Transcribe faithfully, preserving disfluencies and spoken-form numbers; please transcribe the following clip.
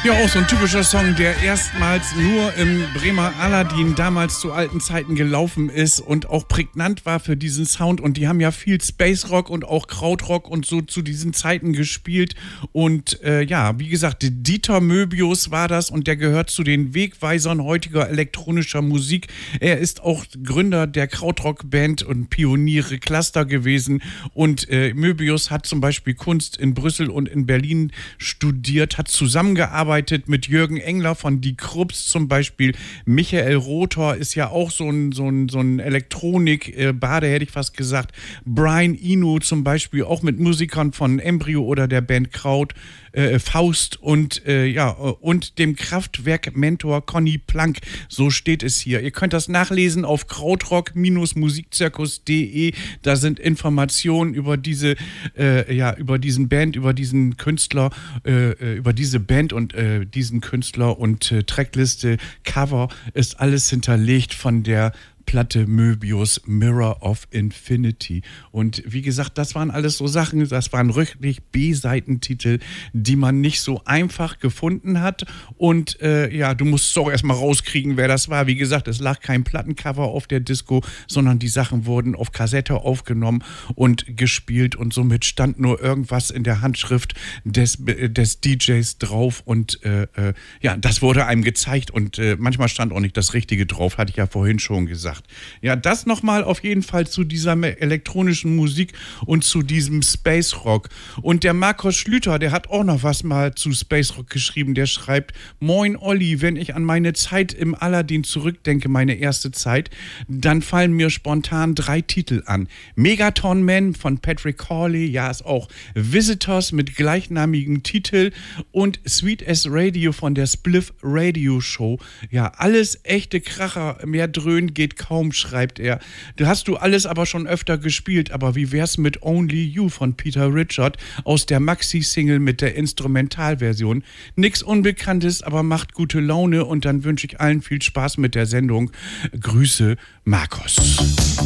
Ja, auch so ein typischer Song, der erstmals nur im Bremer Aladdin damals zu alten Zeiten gelaufen ist und auch prägnant war für diesen Sound. Und die haben ja viel Space Rock und auch Krautrock und so zu diesen Zeiten gespielt. Und äh, ja, wie gesagt, Dieter Möbius war das und der gehört zu den Wegweisern heutiger elektronischer Musik. Er ist auch Gründer der Krautrock-Band und Pioniere Cluster gewesen. Und äh, Möbius hat zum Beispiel Kunst in Brüssel und in Berlin studiert, hat zusammengearbeitet mit Jürgen Engler von Die Krupps zum Beispiel. Michael Rotor ist ja auch so ein, so ein, so ein Elektronik-Bade, hätte ich fast gesagt. Brian Eno zum Beispiel, auch mit Musikern von Embryo oder der Band Kraut, äh, Faust und, äh, ja, und dem Kraftwerk-Mentor Conny Plank. So steht es hier. Ihr könnt das nachlesen auf krautrock-musikzirkus punkt de. Da sind Informationen über diese, äh, ja, über diesen Band, über diesen Künstler, äh, über diese Band und äh, diesen Künstler und äh, Trackliste, Cover ist alles hinterlegt von der Platte Möbius, Mirror of Infinity. Und wie gesagt, das waren alles so Sachen, das waren wirklich B-Seitentitel, die man nicht so einfach gefunden hat. Und äh, ja, du musst es auch erstmal rauskriegen, wer das war. Wie gesagt, es lag kein Plattencover auf der Disco, sondern die Sachen wurden auf Kassette aufgenommen und gespielt und somit stand nur irgendwas in der Handschrift des, des D Js drauf und äh, äh, ja, das wurde einem gezeigt und äh, manchmal stand auch nicht das Richtige drauf, hatte ich ja vorhin schon gesagt. Ja, das nochmal auf jeden Fall zu dieser elektronischen Musik und zu diesem Space Rock. Und der Markus Schlüter, der hat auch noch was mal zu Space Rock geschrieben. Der schreibt: Moin Olli, wenn ich an meine Zeit im Aladdin zurückdenke, meine erste Zeit, dann fallen mir spontan drei Titel an. Megaton Man von Patrick Hawley, ja, ist auch Visitors mit gleichnamigem Titel und Sweet as Radio von der Spliff Radio Show. Ja, alles echte Kracher, mehr Dröhnen geht kaum, schreibt er. Du hast du alles aber schon öfter gespielt, aber wie wär's mit Only You von Peter Richard aus der Maxi-Single mit der Instrumentalversion? Nix Unbekanntes, aber macht gute Laune und dann wünsche ich allen viel Spaß mit der Sendung. Grüße, Markus.